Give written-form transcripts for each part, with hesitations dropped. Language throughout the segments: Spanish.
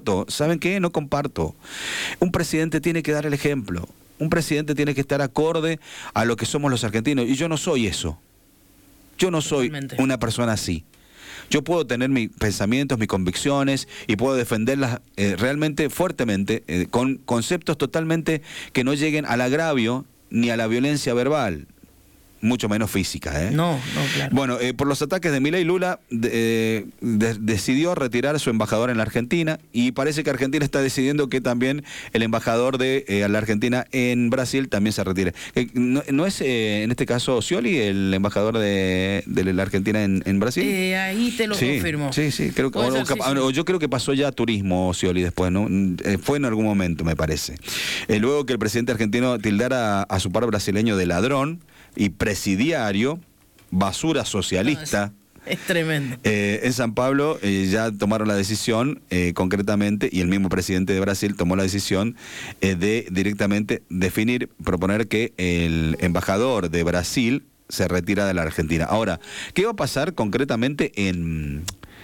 comparto. ¿Saben qué? No comparto. Un presidente tiene que dar el ejemplo. Un presidente tiene que estar acorde a lo que somos los argentinos. Y yo no soy eso. Yo no soy una persona así. Yo puedo tener mis pensamientos, mis convicciones y puedo defenderlas realmente fuertemente, con conceptos totalmente que no lleguen al agravio ni a la violencia verbal. Mucho menos física, ¿eh? No, claro. Bueno, por los ataques de Milei, Lula decidió retirar a su embajador en la Argentina y parece que Argentina está decidiendo que también el embajador de la Argentina en Brasil también se retire. ¿No es en este caso Scioli el embajador de la Argentina en Brasil? Ahí te lo confirmo. Sí, creo que, yo creo que pasó ya a turismo Scioli después, ¿no? Fue en algún momento, me parece. Luego que el presidente argentino tildara a su par brasileño de ladrón y presidiario, basura socialista. Es tremendo. En San Pablo ya tomaron la decisión, concretamente, y el mismo presidente de Brasil tomó la decisión de directamente proponer que el embajador de Brasil se retira de la Argentina. Ahora, ¿qué va a pasar concretamente en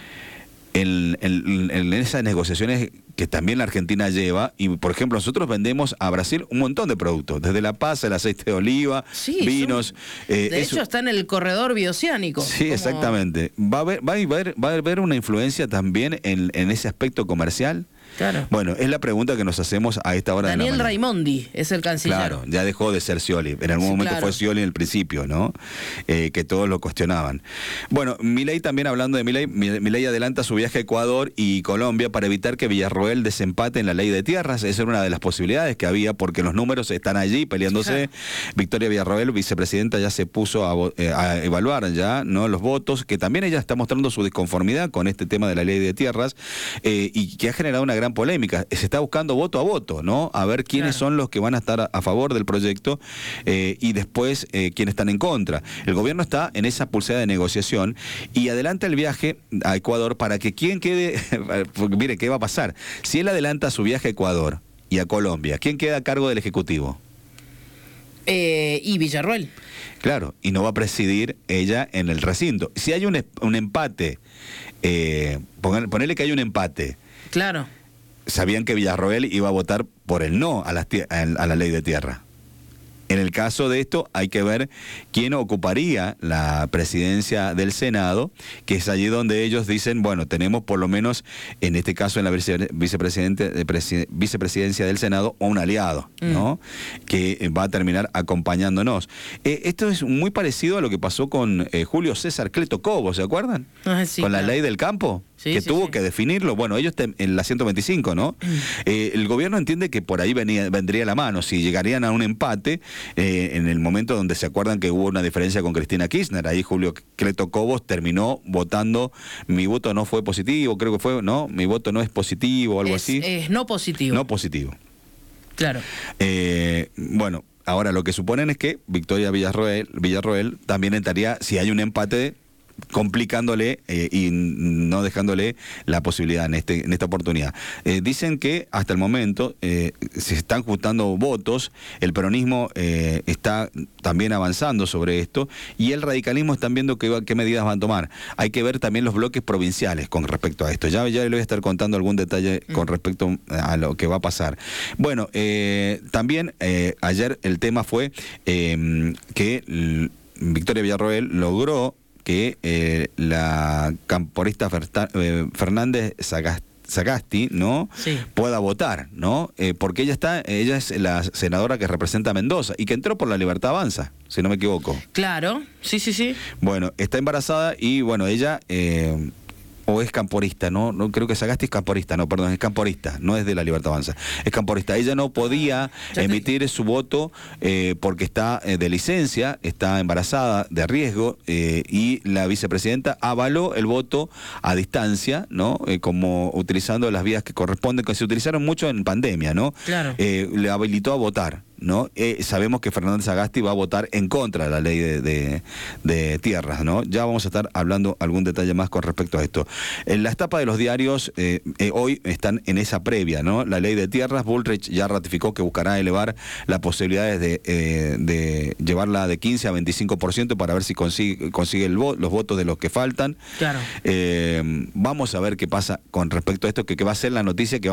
esas negociaciones que también la Argentina lleva? Y por ejemplo, nosotros vendemos a Brasil un montón de productos, desde la pasa, el aceite de oliva, vinos. De hecho está en el corredor bioceánico. Sí, exactamente. ¿Va a haber una influencia también en ese aspecto comercial? Claro. Bueno, es la pregunta que nos hacemos a esta hora. Daniel de la mañana. Raimondi es el canciller. Claro, ya dejó de ser Scioli. En algún momento fue Scioli en el principio, ¿no? Que todos lo cuestionaban. Bueno, Milei también, hablando de Milei adelanta su viaje a Ecuador y Colombia para evitar que Villarroel desempate en la ley de tierras. Esa era una de las posibilidades que había, porque los números están allí peleándose. Victoria Villarroel, vicepresidenta, ya se puso a evaluar ya, ¿no?, los votos, que también ella está mostrando su disconformidad con este tema de la ley de tierras, y que ha generado una gran polémica. Se está buscando voto a voto, ¿no? A ver quiénes son los que van a estar a favor del proyecto y después quiénes están en contra. El gobierno está en esa pulsada de negociación y adelanta el viaje a Ecuador para que quien quede... Porque mire, ¿qué va a pasar? Si él adelanta su viaje a Ecuador y a Colombia, ¿quién queda a cargo del Ejecutivo? Y Villarroel. Claro, y no va a presidir ella en el recinto. Si hay un empate, ponele que hay un empate. Claro. Sabían que Villarroel iba a votar por el no a la ley de tierra. En el caso de esto hay que ver quién ocuparía la presidencia del Senado, que es allí donde ellos dicen, bueno, tenemos por lo menos, en este caso en la vicepresidencia del Senado, un aliado, ¿no? Que va a terminar acompañándonos. Esto es muy parecido a lo que pasó con Julio César Cleto Cobo, ¿se acuerdan? Sí, con la ley del campo. Que tuvo que definirlo, bueno, ellos en la 125, ¿no? El gobierno entiende que por ahí vendría la mano, si llegarían a un empate, en el momento donde se acuerdan que hubo una diferencia con Cristina Kirchner, ahí Julio Cleto Cobos terminó votando, mi voto no fue positivo, creo que fue, ¿no? Mi voto no es positivo o algo así. Es no positivo. No positivo. Claro. Bueno, ahora lo que suponen es que Victoria Villarroel también entraría, si hay un empate, complicándole y no dejándole la posibilidad en esta oportunidad. Dicen que hasta el momento se están juntando votos, el peronismo está también avanzando sobre esto y el radicalismo están viendo qué medidas van a tomar. Hay que ver también los bloques provinciales con respecto a esto. Ya le voy a estar contando algún detalle con respecto a lo que va a pasar. Bueno, también ayer el tema fue que Victoria Villarroel logró que la camporista Fernández Sagasti, ¿no? Sí. Pueda votar, ¿no? Porque ella es la senadora que representa a Mendoza y que entró por la Libertad Avanza, si no me equivoco. Claro, sí. Bueno, está embarazada y bueno, ella o es camporista, no creo que Sagasti es camporista, no, perdón, es camporista, no es de la Libertad Avanza, es camporista. Ella no podía emitir su voto porque está de licencia, está embarazada, de riesgo, y la vicepresidenta avaló el voto a distancia, ¿no? Como utilizando las vías que corresponden, que se utilizaron mucho en pandemia, ¿no? Claro. Le habilitó a votar, ¿no? Sabemos que Fernández Sagasti va a votar en contra de la ley de tierras, ¿no? Ya vamos a estar hablando algún detalle más con respecto a esto. En las tapas de los diarios hoy están en esa previa, ¿no? La ley de tierras, Bullrich ya ratificó que buscará elevar las posibilidades de llevarla de 15 a 25% para ver si consigue los votos de los que faltan. Claro. Vamos a ver qué pasa con respecto a esto, que va a ser la noticia que